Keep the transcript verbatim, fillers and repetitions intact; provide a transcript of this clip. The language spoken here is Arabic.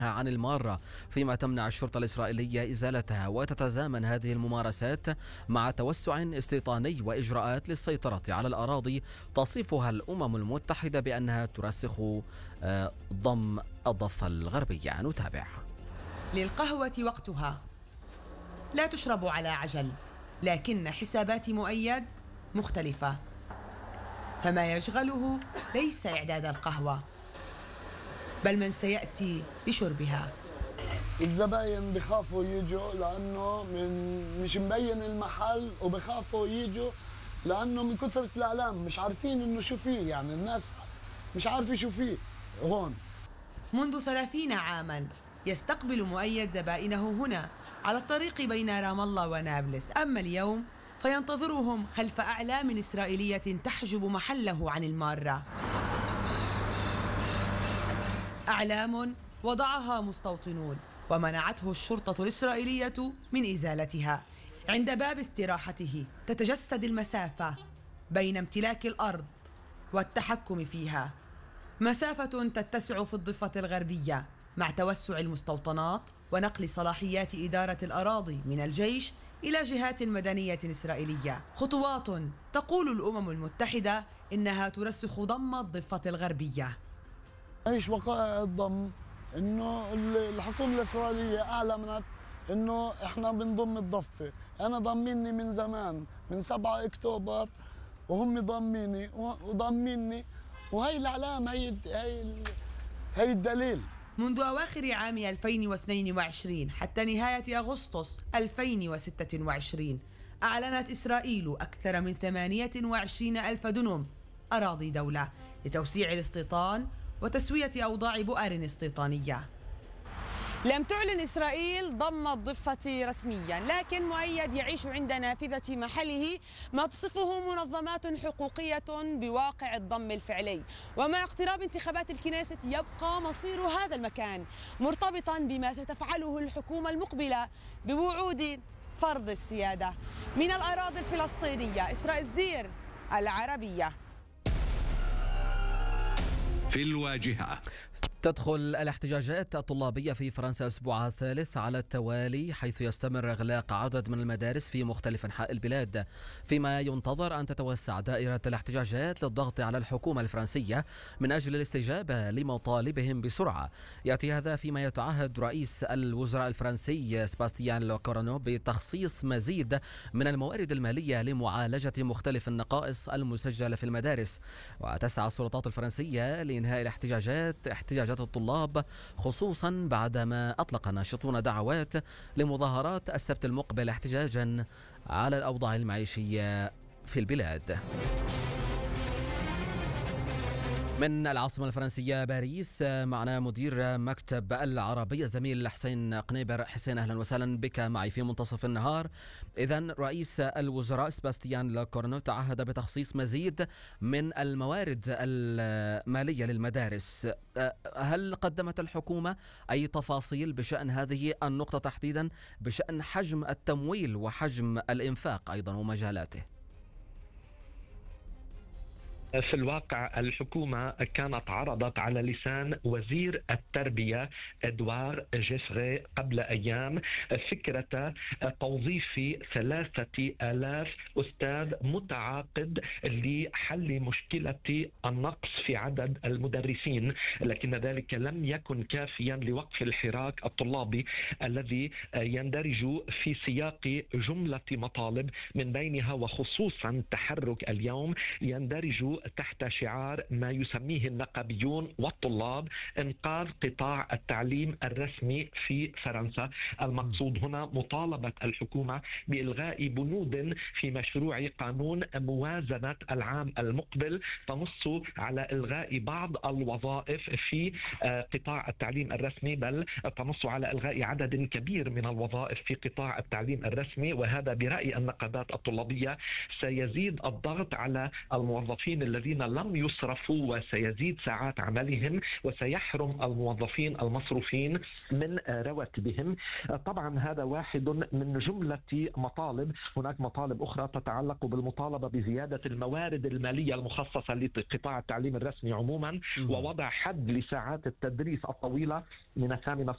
عن المارة، فيما تمنع الشرطة الإسرائيلية إزالتها. وتتزامن هذه الممارسات مع توسع استيطاني وإجراءات للسيطرة على الأراضي تصفها الأمم المتحدة بأنها ترسخ ضم الضفة الغربية. نتابع. للقهوة وقتها لا تشرب على عجل، لكن حسابات مؤيد مختلفة، فما يشغله ليس إعداد القهوة بل من سيأتي لشربها. الزباين بخافوا يجوا لأنه من مش مبين المحل، وبخافوا يجوا لأنه من كثرة الإعلام مش عارفين إنه شو فيه، يعني الناس مش عارفة شو فيه هون. منذ ثلاثين عاما يستقبل مؤيد زبائنه هنا على الطريق بين رام الله ونابلس، أما اليوم فينتظرهم خلف أعلام إسرائيلية تحجب محله عن المارة، أعلام وضعها مستوطنون ومنعته الشرطة الإسرائيلية من إزالتها. عند باب استراحته تتجسد المسافة بين امتلاك الأرض والتحكم فيها، مسافة تتسع في الضفة الغربية مع توسع المستوطنات ونقل صلاحيات إدارة الأراضي من الجيش إلى جهات مدنية إسرائيلية، خطوات تقول الأمم المتحدة إنها ترسخ ضم الضفة الغربية. ايش وقائع الضم؟ انه الحكومه الاسرائيليه اعلنت انه احنا بنضم الضفه، انا ضمني من زمان من سبعة اكتوبر وهم ضميني وضمني، وهي الاعلام، هي هي هي الدليل. منذ اواخر عام ألفين واثنين وعشرين حتى نهايه اغسطس ألفين وستة وعشرين اعلنت اسرائيل اكثر من ثمانية وعشرين ألف دنم اراضي دوله لتوسيع الاستيطان وتسوية أوضاع بؤر استيطانية. لم تعلن إسرائيل ضم الضفة رسميا، لكن مؤيد يعيش عند نافذة محله ما تصفه منظمات حقوقية بواقع الضم الفعلي. ومع اقتراب انتخابات الكنيسة يبقى مصير هذا المكان مرتبطا بما ستفعله الحكومة المقبلة بوعود فرض السيادة من الأراضي الفلسطينية. إسراء الزير، العربية. في الواجهة. تدخل الاحتجاجات الطلابية في فرنسا أسبوعها الثالث على التوالي، حيث يستمر إغلاق عدد من المدارس في مختلف أنحاء البلاد، فيما ينتظر أن تتوسع دائرة الاحتجاجات للضغط على الحكومة الفرنسية من أجل الاستجابة لمطالبهم بسرعة. يأتي هذا فيما يتعهد رئيس الوزراء الفرنسي سباستيان لوكورنو بتخصيص مزيد من الموارد المالية لمعالجة مختلف النقائص المسجلة في المدارس. وتسعى السلطات الفرنسية لإنهاء الاحتجاجات احتجاجات الطلاب، خصوصا بعدما أطلق ناشطون دعوات لمظاهرات السبت المقبل احتجاجا على الأوضاع المعيشية في البلاد. من العاصمة الفرنسية باريس معنا مدير مكتب العربية الزميل حسين قنيبر. حسين، أهلا وسهلا بك معي في منتصف النهار. إذن رئيس الوزراء سباستيان لوكورنو تعهد بتخصيص مزيد من الموارد المالية للمدارس. هل قدمت الحكومة أي تفاصيل بشأن هذه النقطة تحديدا، بشأن حجم التمويل وحجم الإنفاق أيضا ومجالاته؟ في الواقع الحكومة كانت عرضت على لسان وزير التربية إدوار جيفري قبل أيام فكرة توظيف ثلاثة آلاف أستاذ متعاقد لحل مشكلة النقص في عدد المدرسين، لكن ذلك لم يكن كافيا لوقف الحراك الطلابي الذي يندرج في سياق جملة مطالب، من بينها وخصوصا تحرك اليوم يندرج تحت شعار ما يسميه النقابيون والطلاب إنقاذ قطاع التعليم الرسمي في فرنسا. المقصود هنا مطالبة الحكومة بإلغاء بنود في مشروع قانون موازنة العام المقبل تنص على إلغاء بعض الوظائف في قطاع التعليم الرسمي، بل تنص على إلغاء عدد كبير من الوظائف في قطاع التعليم الرسمي. وهذا برأي النقابات الطلابية سيزيد الضغط على الموظفين الذين لم يصرفوا، وسيزيد ساعات عملهم، وسيحرم الموظفين المصروفين من رواتبهم. طبعا هذا واحد من جملة مطالب. هناك مطالب أخرى تتعلق بالمطالبة بزيادة الموارد المالية المخصصة لقطاع التعليم الرسمي عموما، ووضع حد لساعات التدريس الطويلة من الثامنة